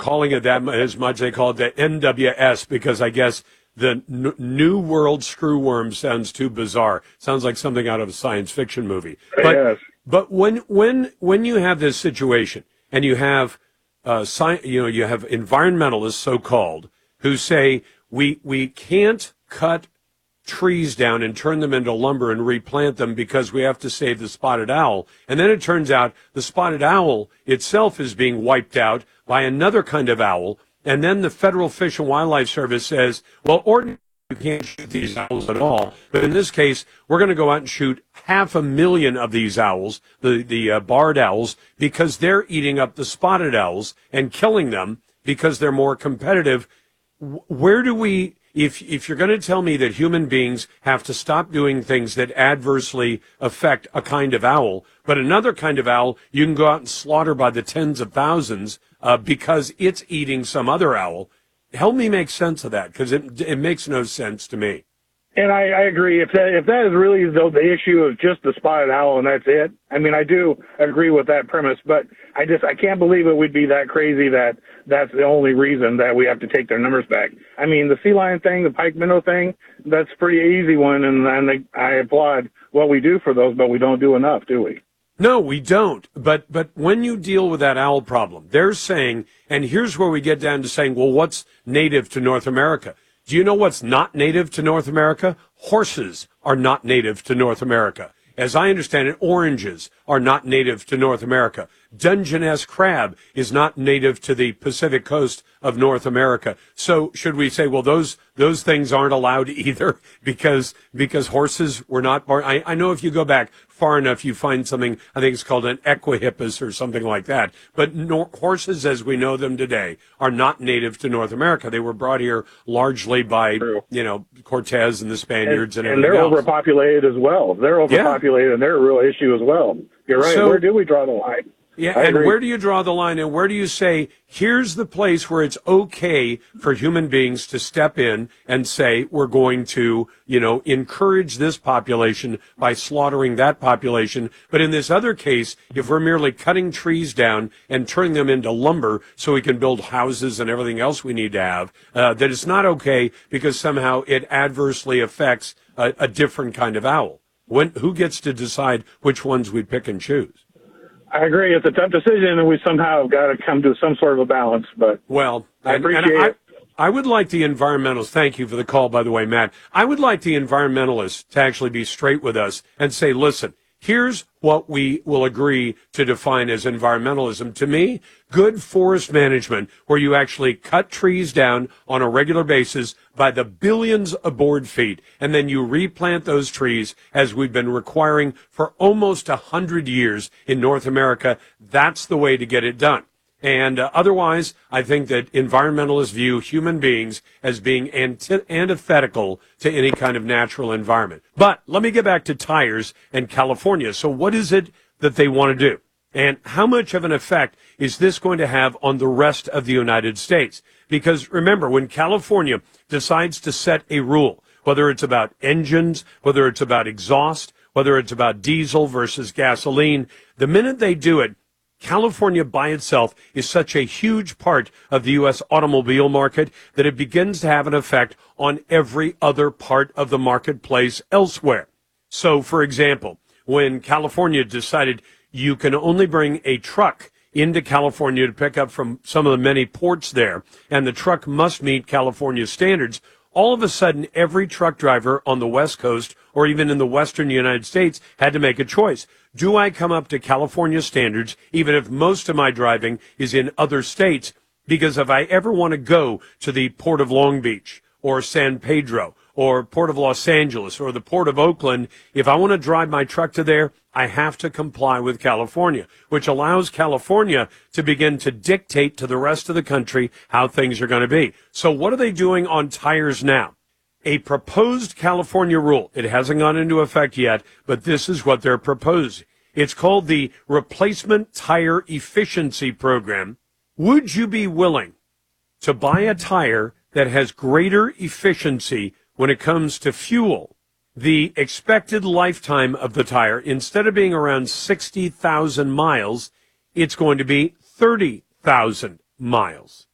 calling it that as much. They call it the NWS because I guess the New World Screwworm sounds too bizarre. Sounds like something out of a science fiction movie. Yes. But when you have this situation and you have you have environmentalists, so-called, who say we can't cut trees down and turn them into lumber and replant them because we have to save the spotted owl. And then it turns out the spotted owl itself is being wiped out by another kind of owl. And then the Federal Fish and Wildlife Service says, well, ordinarily you can't shoot these owls at all. But in this case, we're going to go out and shoot 500,000 of these owls, the barred owls, because they're eating up the spotted owls and killing them because they're more competitive. Where do we, if you're going to tell me that human beings have to stop doing things that adversely affect a kind of owl, but another kind of owl you can go out and slaughter by the tens of thousands because it's eating some other owl, help me make sense of that, because it makes no sense to me. And I agree. If that is really the issue of just the spotted owl and that's it, I mean, I do agree with that premise, but I can't believe it would be that crazy that that's the only reason that we have to take their numbers back. I mean, the sea lion thing, the pike minnow thing, that's a pretty easy one, and I applaud what we do for those, but we don't do enough, do we? No, we don't. But when you deal with that owl problem, they're saying, and here's where we get down to saying, well, what's native to North America? Do you know what's not native to North America? Horses are not native to North America. As I understand it, oranges are not native to North America. Dungeness crab is not native to the Pacific coast of North America. So should we say, well, those things aren't allowed either because horses were not born? I know if you go back far enough, you find something, I think it's called an equihippus or something like that. But horses as we know them today are not native to North America. They were brought here largely by, Cortez and the Spaniards and everything they're else. overpopulated as well. They're overpopulated and they're a real issue as well. You're right. So, where do we draw the line? Yeah, and where do you draw the line, and where do you say, here's the place where it's okay for human beings to step in and say, we're going to, encourage this population by slaughtering that population. But in this other case, if we're merely cutting trees down and turning them into lumber so we can build houses and everything else we need to have, that it's not okay because somehow it adversely affects a different kind of owl. Who gets to decide which ones we pick and choose? I agree. It's a tough decision, and we somehow have got to come to some sort of a balance. But I appreciate it. I would like the environmentalists, thank you for the call, by the way, Matt. I would like the environmentalists to actually be straight with us and say, listen, here's what we will agree to define as environmentalism. To me, good forest management, where you actually cut trees down on a regular basis by the billions of board feet, and then you replant those trees as we've been requiring for almost 100 years in North America. That's the way to get it done. And otherwise, I think that environmentalists view human beings as being antithetical to any kind of natural environment. But let me get back to tires and California. So what is it that they want to do? And how much of an effect is this going to have on the rest of the United States? Because remember, when California decides to set a rule, whether it's about engines, whether it's about exhaust, whether it's about diesel versus gasoline, the minute they do it, California by itself is such a huge part of the U.S. automobile market that it begins to have an effect on every other part of the marketplace elsewhere. So, for example, when California decided you can only bring a truck into California to pick up from some of the many ports there, and the truck must meet California standards, all of a sudden every truck driver on the West Coast or even in the western United States had to make a choice. Do I come up to California standards, even if most of my driving is in other states? Because if I ever want to go to the Port of Long Beach or San Pedro or Port of Los Angeles or the Port of Oakland, if I want to drive my truck to there, I have to comply with California, which allows California to begin to dictate to the rest of the country how things are going to be. So what are they doing on tires now? A proposed California rule. It hasn't gone into effect yet, but this is what they're proposing. It's called the Replacement Tire Efficiency Program. Would you be willing to buy a tire that has greater efficiency when it comes to fuel? The expected lifetime of the tire, instead of being around 60,000 miles, it's going to be 30,000 miles.